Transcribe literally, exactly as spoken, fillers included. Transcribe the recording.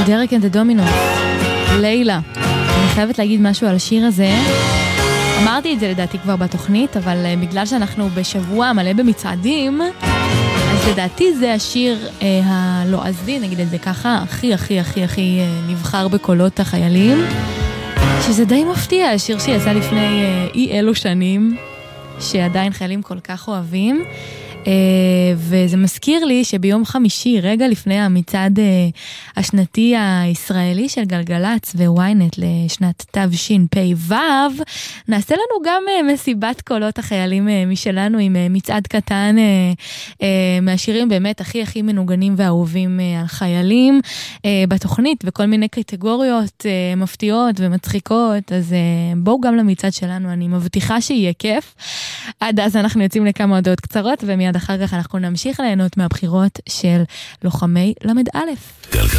דרק אנד הדומינו, לילה. אני חייבת להגיד משהו על השיר הזה. אמרתי את זה לדעתי כבר בתוכנית, אבל בגלל שאנחנו בשבוע מלא במצעדים, אז לדעתי זה השיר אה, הלועזי, נגיד את זה ככה, הכי הכי הכי הכי אה, נבחר בקולות החיילים, שזה די מפתיע, השיר שיצא לפני אה, אי אלו שנים, שעדיין חיילים כל כך אוהבים, וזה מזכיר לי שביום חמישי, רגע לפני המצעד השנתי הישראלי של גלגלץ וויינט לשנת תשפ"ו, נעשה לנו גם מסיבת קולות החיילים משלנו עם מצעד קטן מהשירים באמת הכי הכי מנוגנים ואהובים על חיילים בתוכנית, וכל מיני קטגוריות מפתיעות ומצחיקות. אז בואו גם למצעד שלנו, אני מבטיחה שיהיה כיף. עד אז אנחנו יוצאים לכמה הודעות קצרות, ומיד אחר כך אנחנו נמשיך ליהנות מהבחירות של לוחמי למד א'.